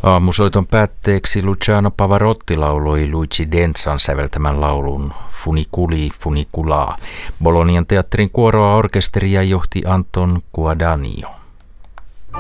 Aamusoiton päätteeksi Luciano Pavarotti lauloi Luigi Denzan säveltämän laulun Funiculi Funiculaa. Bolognan teatterin kuoroa orkesteria johti Anton Guadagno.